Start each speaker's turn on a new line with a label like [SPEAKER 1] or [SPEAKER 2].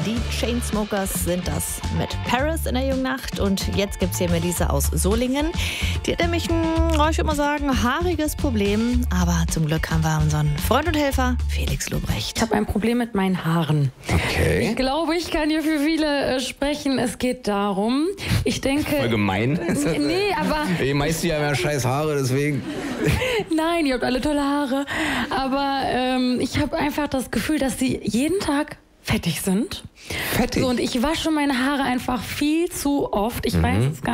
[SPEAKER 1] Die Chainsmokers sind das mit Paris in der jungen Nacht. Und jetzt gibt es hier Melissa aus Solingen. Die hat nämlich ich würde mal sagen, haariges Problem. Aber zum Glück haben wir unseren Freund und Helfer, Felix Lobrecht.
[SPEAKER 2] Ich habe ein Problem mit meinen Haaren.
[SPEAKER 3] Okay.
[SPEAKER 2] Ich glaube, ich kann hier für viele sprechen. Es geht darum, ich denke...
[SPEAKER 3] Voll gemein.
[SPEAKER 2] Nee, aber...
[SPEAKER 3] Die meisten haben ja scheiß Haare, deswegen...
[SPEAKER 2] Nein, ihr habt alle tolle Haare. Aber ich habe einfach das Gefühl, dass sie jeden Tag fettig sind.
[SPEAKER 3] Fettig?
[SPEAKER 2] So, und ich wasche meine Haare einfach viel zu oft. Ich weiß es gar nicht.